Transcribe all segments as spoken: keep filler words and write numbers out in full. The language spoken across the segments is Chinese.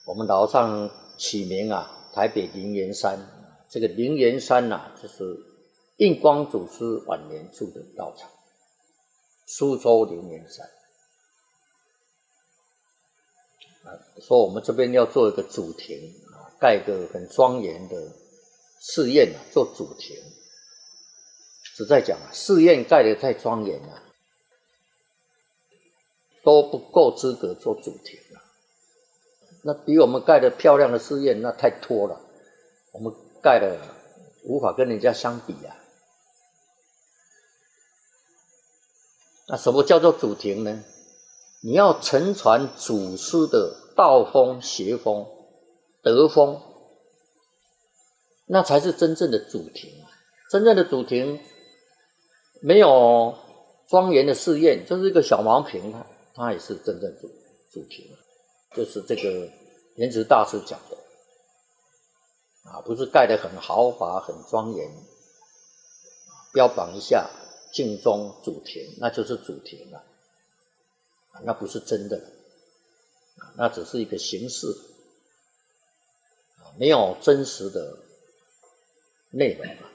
我们老上起名啊，台北灵岩山。这个灵岩山啊，就是印光祖师晚年住的道场，苏州灵岩山。啊，说我们这边要做一个主庭啊，盖一个很庄严的寺院啊，做主庭。实在讲啊，寺院盖得太庄严了，都不够资格做主庭了。那比我们盖的漂亮的寺院那太拖了，我们盖的无法跟人家相比啊。那什么叫做主庭呢？你要承传祖师的道风、邪风、德风，那才是真正的主庭啊。真正的主庭没有庄严的寺院，就是一个小茅坪，它它也是真正主主庭，就是这个莲池大师讲的啊，不是盖得很豪华、很庄严，标榜一下净宗主庭，那就是主庭了，啊，那不是真的，啊，那只是一个形式，啊，没有真实的内容啊。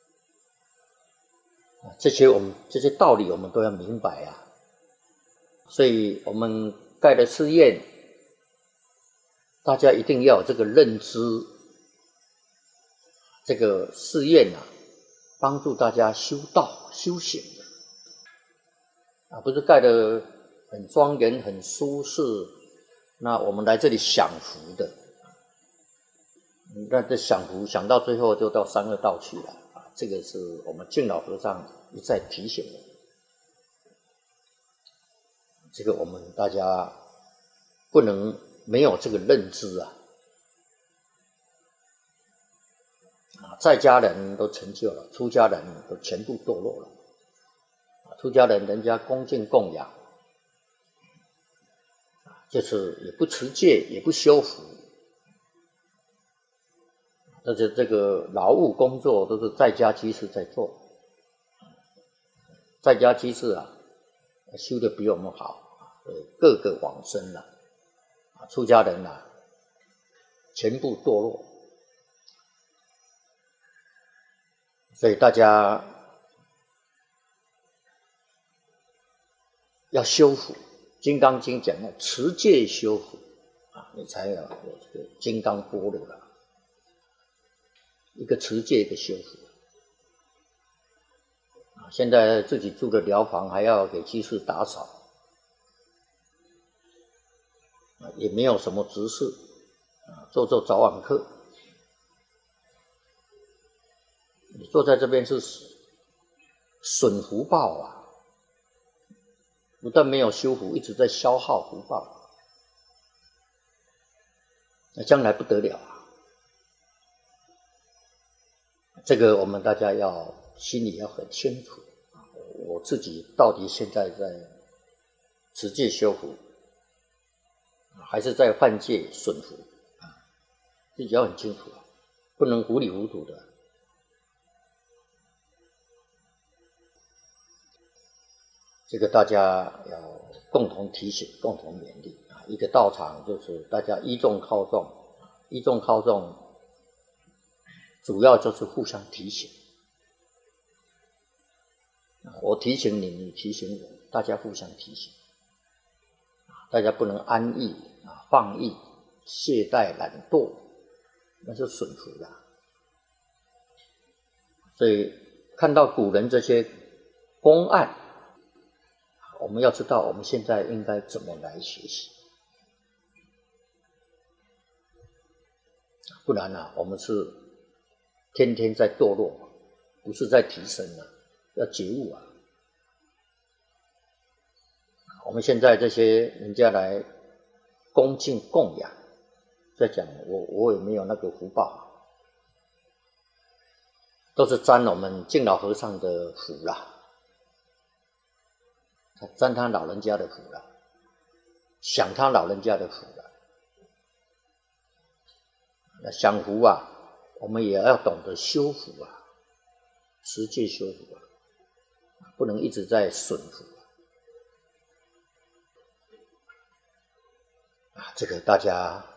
这些我们这些道理我们都要明白啊，所以我们盖的寺院，大家一定要有这个认知。这个寺院啊，帮助大家修道修行的啊，不是盖得很庄严、很舒适，那我们来这里享福的。那这享福想到最后就到三恶道去了。这个是我们敬老和尚一再提醒的，这个我们大家不能没有这个认知啊！啊，在家人都成就了，出家人都全部堕落了。啊，出家人人家恭敬供养，就是也不持戒，也不修福。但是这个劳务工作都是在家居士在做，在家居士啊，修得比我们好，各个往生了，出家人啊，全部堕落。所以大家要修福，《金刚经》讲的持戒修福啊，你才有这个金刚般若了。一个持戒，一个修福。现在自己住的寮房还要给居士打扫，也没有什么执事，做做早晚课。你坐在这边是损福报啊，不但没有修福，一直在消耗福报，那将来不得了啊！这个我们大家要心里要很清楚，我自己到底现在在持戒修福，还是在犯戒损福，自己要很清楚，不能糊里糊涂的。这个大家要共同提醒，共同勉励啊！一个道场就是大家依众靠众，依众靠众。主要就是互相提醒，我提醒你，你提醒我，大家互相提醒，大家不能安逸啊、放逸、懈怠、懒惰，那是损福的。所以看到古人这些公案，我们要知道我们现在应该怎么来学习，不然啊，我们是天天在堕落，不是在提升啊，要觉悟啊！我们现在这些人家来恭敬供养，在讲我我也没有那个福报，都是沾我们敬老和尚的福啦，沾他老人家的福啦，享他老人家的福啦。那享福啊，我们也要懂得修福啊，持戒修福啊，不能一直在损福啊。这个大家